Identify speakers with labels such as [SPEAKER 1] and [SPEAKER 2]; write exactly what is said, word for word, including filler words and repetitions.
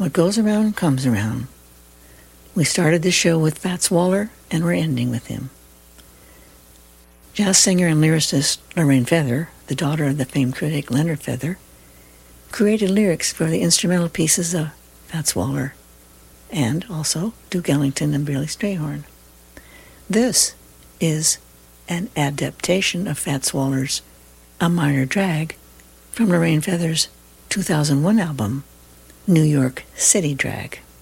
[SPEAKER 1] What goes around comes around. We started the show with Fats Waller, and we're ending with him. Jazz singer and lyricist Lorraine Feather, the daughter of the famed critic Leonard Feather, created lyrics for the instrumental pieces of Fats Waller and also Duke Ellington and Billy Strayhorn. This is an adaptation of Fats Waller's A Minor Drag from Lorraine Feather's two thousand one album, New York City Drag.